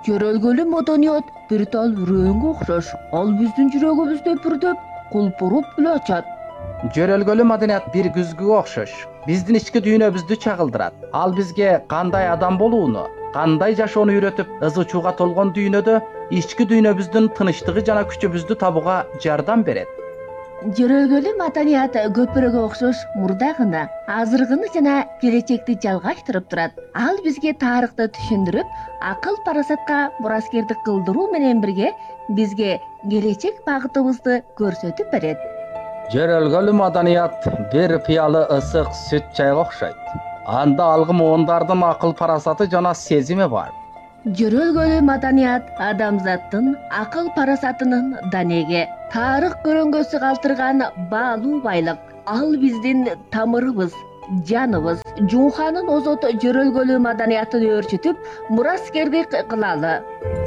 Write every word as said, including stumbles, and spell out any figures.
Жөрөлгөлүү маданият бир тал үрөөнгө окшош. Ал биздин жүрөгүбүздө бүрдөп, кулпуруп эле ачат. Жөрөлгөлүү маданият бир күзгүгө окшош. Биздин ички дүйнөбүздү чагылдырат. Ал бизге кандай адам болууну, кандай жашоону үйрөтүп, ызы-чууга толгон дүйнөдө ички дүйнөбүздүн тынычтыгы жана күчүбүздү табууга жардам берет. Жөрөлгөлүү маданият көпүрөгө окшош мурда гана, азыркыны жана келечекти жалгаштырып турат. Ал бизге тарыхты түшүндүрүп, акыл парасатка мураскердик кылдыруу менен бирге бизге келечек багытыбызды көрсөтүп берет. Жөрөлгөлүү маданият бир пыялы ысык сүт чайга окшойт. Анда алгы муундардын акыл парасаты жана сезими бар. Жөрөлгөлүү маданият адамзаттын акыл парасатынын данеге, тарых көрөңгөсү калтырган баалуу байлык. Ал биздин тамырыбыз, жаныбыз. Жумханын озот жөрөлгөлүү маданиятын өөрчүтүп, мураскердик кылалы.